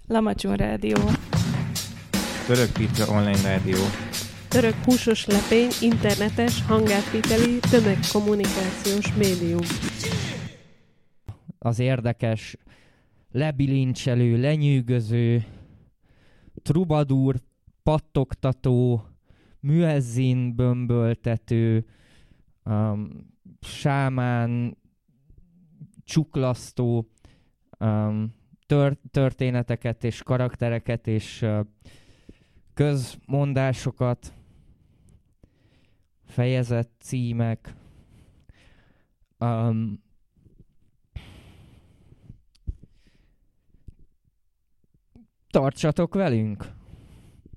Lamacson Rádió. Török Pizza Online Rádió. Török húsos lepény, internetes, hangátviteli, tömegkommunikációs médium. Az érdekes, lebilincselő, lenyűgöző, trubadúr, pattogtató, müezzin bömböltető, sámán, csuklasztó történeteket és karaktereket és közmondásokat, fejezet címek, tartsatok velünk!